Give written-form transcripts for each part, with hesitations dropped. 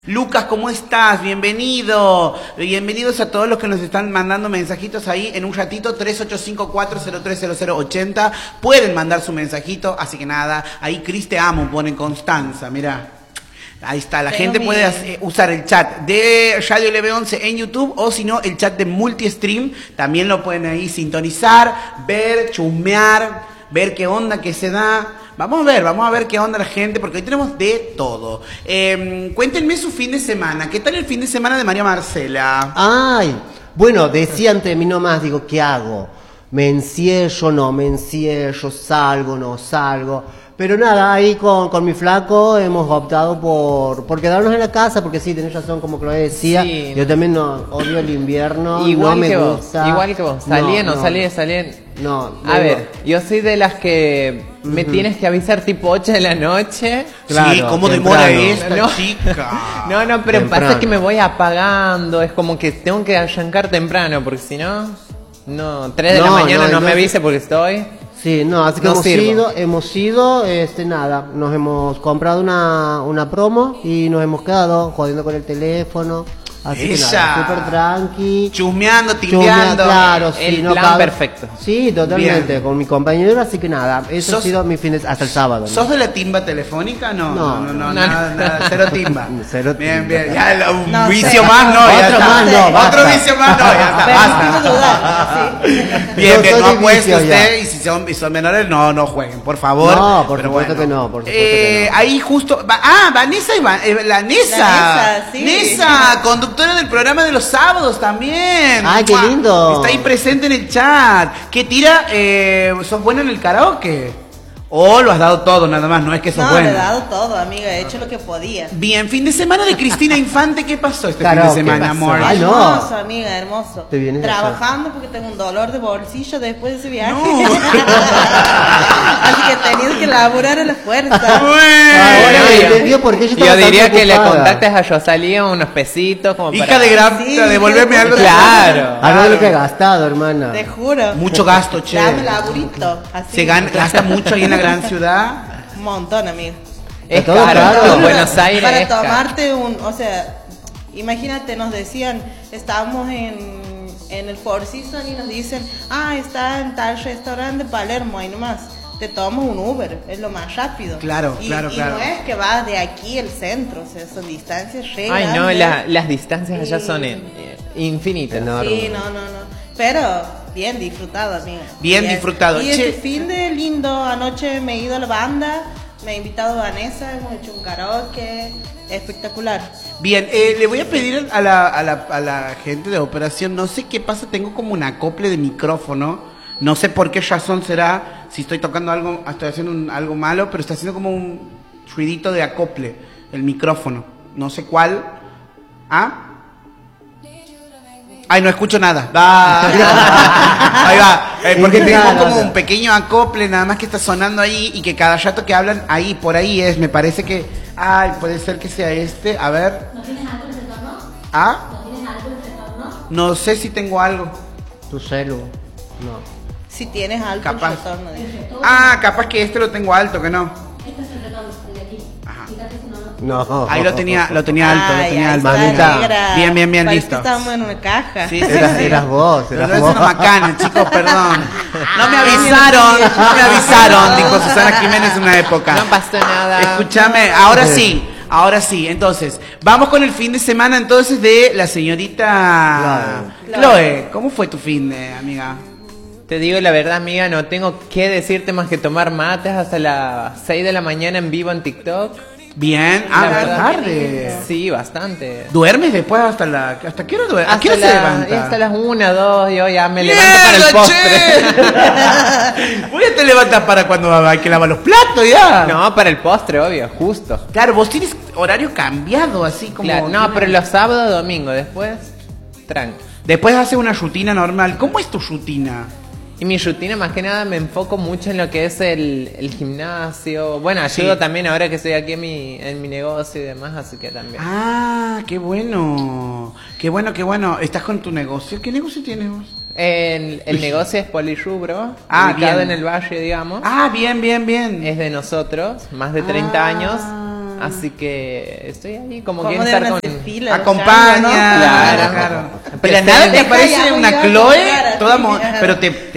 Lucas, ¿cómo estás? Bienvenido. Bienvenidos a todos los que nos están mandando mensajitos ahí en un ratito, 3854030080. Pueden mandar su mensajito, así que nada, ahí Cris te amo, pone Constanza, mirá. Ahí está, la gente puede usar el chat de Radio LB11 en YouTube o si no, el chat de Multistream. También lo pueden ahí sintonizar, ver, chusmear, ver qué onda que se da. Vamos a ver qué onda la gente, porque hoy tenemos de todo. Cuéntenme su fin de semana. ¿Qué tal el fin de semana de María Marcela? Ay, bueno, decía ante mí nomás, digo, ¿qué hago? ¿Me encierro, no me encierro? ¿Salgo, no salgo? Pero nada, ahí con mi flaco hemos optado por quedarnos en la casa, porque sí, tenés razón, como Chloe decía, sí, yo también odio el invierno, igual no me que gusta. Igual que vos, salían o salían. No, a ver, yo soy de las que me tienes que avisar tipo 8 de la noche. Claro, sí, ¿cómo demora esta chica? No, pero pasa que me voy apagando, es como que tengo que arrancar temprano, porque si no, 3 de la mañana no me avise porque estoy... Sí, no, así que hemos ido, nada, nos hemos comprado una promo y nos hemos quedado jodiendo con el teléfono. Así que nada, súper tranqui. Chusmeando, timbeando. Claro, sí, el plan perfecto. Sí, totalmente, bien. Con mi compañero, así que nada, eso ha sido mi fin de hasta el sábado. ¿Sos de la timba telefónica? No, nada, cero timba. Cero bien, timba. Bien, ya un vicio más, no, ya está. Otro vicio más, no, ya está, basta. Bien, no apueste usted, y si son menores, no jueguen, por favor. No, por supuesto que no, por supuesto que no. Ahí justo, Vanessa y la Nessa. Nessa, conductora del programa de los sábados también. ¡Ay, qué lindo! Está ahí presente en el chat. ¿Qué tira? ¿Sos buena en el karaoke? ¿O lo has dado todo nada más? No es que sos buena. No, le he dado todo, amiga. He hecho lo que podía. Bien, fin de semana de Cristina Infante. ¿Qué pasó este fin de semana, amor? Ay, hermoso, amiga, hermoso. ¿Te vienes trabajando porque tengo un dolor de bolsillo después de ese viaje. No. Así que he tenido que laburar a la fuerza. Yo diría que le contactes a Rosalía unos pesitos como hija de gran puta, devolverme algo. Claro. Algo de lo que he gastado, hermana. Te juro. Mucho gasto, che. Dame laburito. Así. Gasta mucho ahí en la gran ciudad. Un montón, amigo. Es caro. Buenos Aires. Para tomarte imagínate, nos decían, estábamos en el Four Seasons y nos dicen, está en tal restaurante de Palermo, ahí nomás. Te tomas un Uber, es lo más rápido. Claro. Y no es que vas de aquí al centro, o sea, son distancias re grandes. No, las distancias allá son infinitas. Sí, no. Pero bien disfrutado, amiga. Bien disfrutado. Y este fin de lindo, anoche me he ido a la banda, me ha invitado Vanessa, hemos hecho un karaoke, espectacular. Bien, le voy a pedir a la gente de operación, no sé qué pasa, tengo como un acople de micrófono. No sé por qué razón será, si estoy tocando algo, estoy haciendo algo malo, pero está haciendo como un ruidito de acople, el micrófono. No sé cuál. Ay, no escucho nada. Ahí va. Porque tengo como un pequeño acople, nada más que está sonando ahí y que cada rato que hablan, ahí, por ahí es. Me parece que... puede ser que sea este. A ver. ¿No tienes algo en retorno? ¿No tienes algo en retorno? No sé si tengo algo. Tu celu. No. Si tienes algo capaz. En retorno. Capaz que este lo tengo alto, que no. Este es el retorno, el de aquí. Ajá. Fíjate si no. Ahí lo tenía alto, Mamita. Bien, listo. Estábamos en una caja. Sí. Eras vos. Pero es una macana, chicos, perdón. No me avisaron, dijo Susana Jiménez en una época. No pasó nada. Escúchame, ahora sí. Entonces, vamos con el fin de semana entonces de la señorita Chloe. ¿Cómo fue tu fin de, amiga? Te digo la verdad, amiga, no tengo que decirte más que tomar mates hasta las 6 de la mañana en vivo en TikTok. Bien, tarde. Sí, bastante. ¿Duermes después hasta qué hora duermes? ¿A qué hora se levanta? Hasta las 1, 2, yo ya me levanto para el postre. Voy a te levantas para cuando hay que lavar los platos ya. No, para el postre, obvio, justo. Claro, vos tienes horario cambiado, así como... Claro, no, pero los sábados, domingo, después, tranqui. Después haces una rutina normal. ¿Cómo es tu rutina? Y mi rutina, más que nada, me enfoco mucho en lo que es el gimnasio. Bueno, ayudo también ahora que estoy aquí en mi negocio y demás, así que también. Qué bueno. Qué bueno. ¿Estás con tu negocio? ¿Qué negocio tienes vos? El negocio es Polirrubro, ubicado bien. en el barrio, digamos. Bien. Es de nosotros, más de 30 años. Así que estoy ahí como ¿Cómo quiero deben estar hacer con... fila? Acompaña, ¿no? claro. Pero Presente. nada te parece Deja ya, una voy a Chloe, llegar así, toda ajá. pero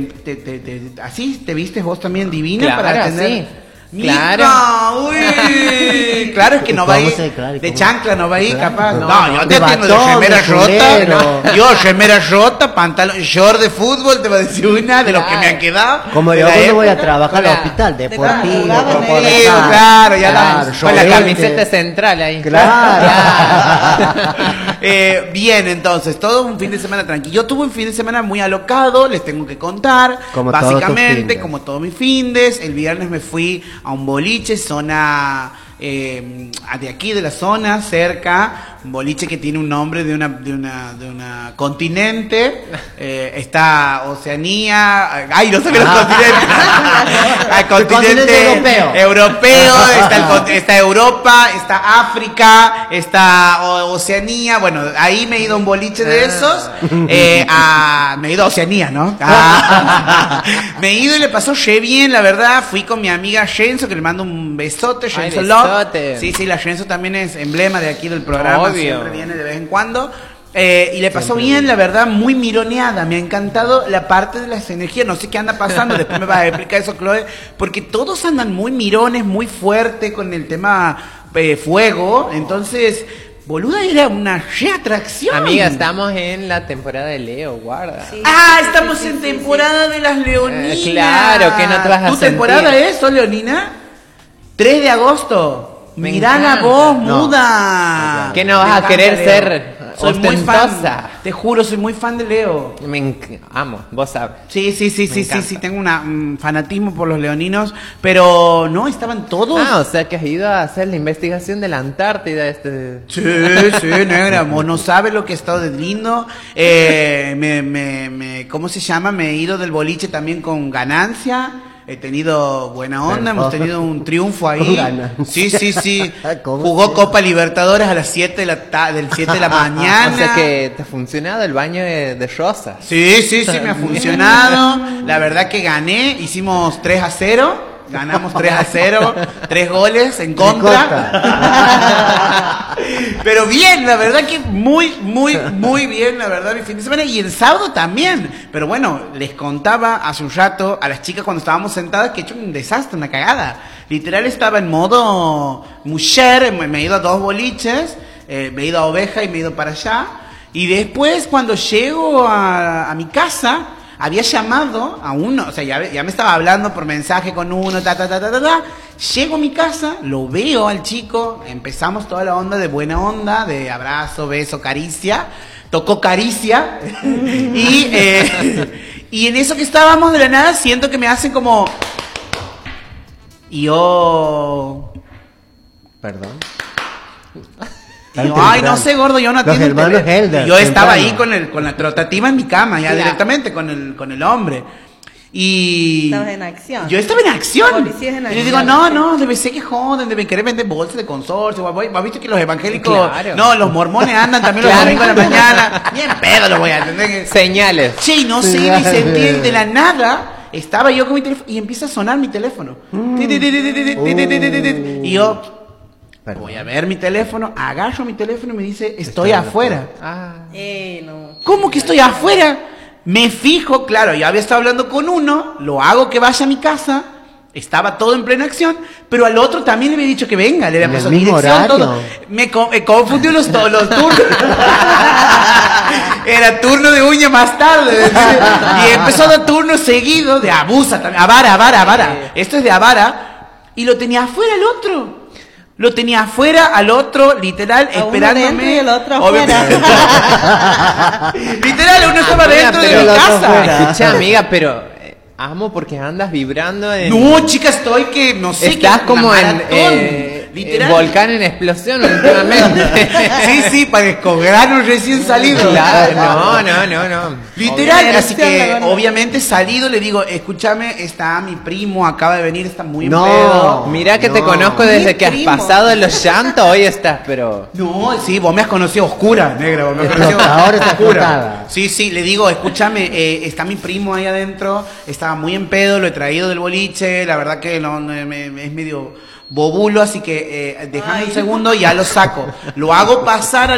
así te vistes vos también divina Claro, para tener. sí. Mica, Claro. uy, claro es que no va a ir Claro, de chancla, no va a ir claro. capaz. No, No, yo te de atiendo de batón, remera de chulero. rota. Yo remera rota, pantalón, short de fútbol, te voy a decir una de los que me han quedado. Como de yo la cuando voy a época. trabajar al Claro. hospital, De deportivo, cuando jugaba campo en de el- paz. claro, ya la- Claro, Con la solete. camiseta central ahí. Claro. Bien, entonces, todo un fin de semana tranquilo. Yo tuve un fin de semana muy alocado, les tengo que contar. Como todos tus básicamente, findes. como todos mis findes. El viernes me fui a un boliche, zona de aquí, de la zona, cerca. Un boliche que tiene un nombre de una continente. Está Oceanía. Ay, no sé qué los continentes. El continente europeo. está Europa, está África, está Oceanía. Bueno, ahí me he ido a un boliche de esos. Me he ido a Oceanía, ¿no? Me he ido y le pasó re bien, la verdad. Fui con mi amiga Jenso, que le mando un besote. Ay, Jenso Love. besote. Sí, la Jenso también es emblema de aquí del programa. Obvio. Siempre viene de vez en cuando. Y le pasó bien, la verdad, muy mironeada. Me ha encantado la parte de las energías. No sé qué anda pasando. Después me vas a explicar eso, Chloe. Porque todos andan muy mirones, muy fuerte con el tema fuego. Entonces, boluda, era una reatracción. Amiga, estamos en la temporada de Leo, guarda. Sí. Estamos en temporada de las leoninas. Claro, ¿qué no te vas a ¿Tu sentir? temporada es, sos leonina? 3 de agosto. Me Mirá la encanta. voz No. muda. ¿Qué no vas Me a encanta querer Leo. ser Soy muy ostentosa? fan. Te juro, soy muy fan de Leo. Amo, vos sabes. Sí, encanta. tengo un fanatismo por los leoninos, pero no, estaban todos. O sea que has ido a hacer la investigación de la Antártida. Sí, negra, vos no sabes lo que he estado de lindo. ¿Cómo se llama? Me he ido del boliche también con ganancia. He tenido buena onda, hemos tenido un triunfo Con ahí. ganancia. Sí. ¿Cómo Jugó se- Copa Libertadores a las 7 del 7 de la mañana. O sea que te ha funcionado el baño de rosas. Sí, me ha funcionado. La verdad que gané, hicimos 3-0. Ganamos 3-0, 3 goles en contra. Pero bien, la verdad que muy bien, la verdad, mi fin de semana. Y el sábado también. Pero bueno, les contaba hace un rato a las chicas cuando estábamos sentadas que he hecho un desastre, una cagada. Literal estaba en modo mujer, me he ido a 2 boliches, me he ido a Oveja y me he ido para allá. Y después cuando llego a mi casa, había llamado a uno, o sea, ya me estaba hablando por mensaje con uno, ta. Llego a mi casa, lo veo al chico, empezamos toda la onda de buena onda, de abrazo, beso, caricia. Tocó caricia. Y en eso que estábamos de la nada, siento que me hacen como... Y yo... Perdón. Y yo, ay, no sé, gordo, yo no Los atiendo el hermanos teléfono. Helder, Yo estaba ahí temprano. con la trotativa en mi cama, ya Claro. directamente, con el hombre. Y... Estabas en acción. Yo estaba en acción. Policías en Y le acción. digo, no, debe ser que joden, deben querer vender bolsas de consorcio. ¿Has visto que los evangélicos, Claro. no, los mormones andan también los Claro. domingos de la mañana? Bien pedo lo voy a entender. Señales. Che, y no sé, y sentí de la nada, estaba yo con mi teléfono y empieza a sonar mi teléfono. Y yo, Perdón. voy a ver mi teléfono, agarro mi teléfono y me dice, estoy afuera. No. ¿Cómo que estoy afuera? Me fijo, claro, yo había estado hablando con uno, lo hago que vaya a mi casa, estaba todo en plena acción, pero al otro también le había dicho que venga, le había ¿En el puesto mismo dirección, horario? todo. Me confundió los turnos. Era turno de uña más tarde. Y empezó a dar turnos seguidos de abusa también. Avara. Esto es de avara. Y lo tenía afuera el otro. Lo tenía afuera al otro, literal, A uno esperándome. dentro y el otro Obviamente. Literal, uno estaba Amiga, dentro de pero mi el otro casa. afuera. Escucha, amiga, pero amo porque andas vibrando en... No, chica, estoy que no sé. Estás que como una en maratón, literal. volcán en explosión últimamente. Sí, parezco grano recién salido. Claro, no. Literal, Obvio. así que Obvio. obviamente salido le digo, escúchame, está mi primo, acaba de venir, está muy en No. pedo. Mira que te No. conozco desde Mi que has primo. pasado de los llantos, hoy estás, pero... No, sí, vos me has conocido oscura, negra, vos me has conocido Explotadora, está oscura. explotada. Sí, le digo, escúchame, está mi primo ahí adentro, estaba muy en pedo, lo he traído del boliche, la verdad que es medio bobulo, así que déjame Ay. un segundo y ya lo saco. Lo hago pasar